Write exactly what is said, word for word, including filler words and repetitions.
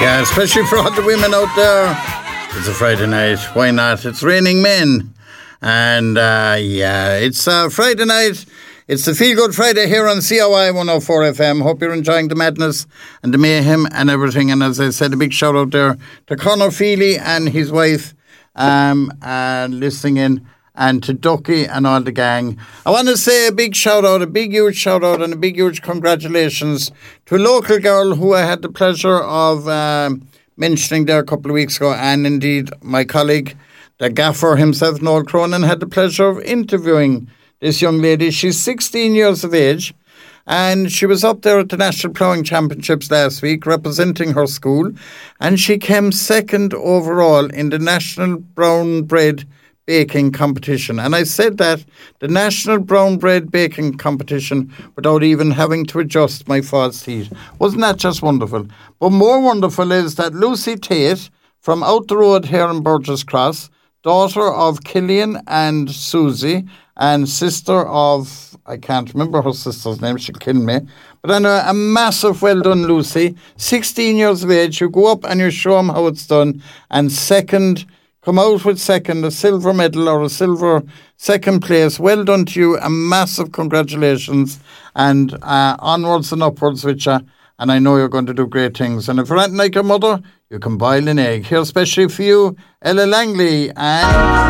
Yeah, especially for all the women out there. It's a Friday night. Why not? It's raining men. And uh, yeah, it's uh, Friday night. It's the Feel Good Friday here on C O I one oh four F M. Hope you're enjoying the madness and the mayhem and everything. And as I said, a big shout out there to Conor Feely and his wife um, uh, listening in, and to Ducky and all the gang. I want to say a big shout out, a big huge shout out and a big huge congratulations to a local girl who I had the pleasure of um, mentioning there a couple of weeks ago, and indeed my colleague, the gaffer himself, Noel Cronin, had the pleasure of interviewing this young lady. She's sixteen years of age, and she was up there at the National Ploughing Championships last week representing her school, and she came second overall in the National Brown Bread Baking Competition. And I said that, the National Brown Bread Baking Competition, without even having to adjust my false teeth. Wasn't that just wonderful? But more wonderful is that Lucy Tate, from out the road here in Burgess Cross, daughter of Killian and Susie, and sister of, I can't remember her sister's name, she'll kill me. But anyway, a massive well done, Lucy. sixteen years of age, you go up and you show them how it's done. And second, come out with second, a silver medal or a silver second place. Well done to you, a massive congratulations. And uh, onwards and upwards with you. And I know you're going to do great things. And if you're anything like your mother, you can boil an egg. Here especially for you, Ella Langley and...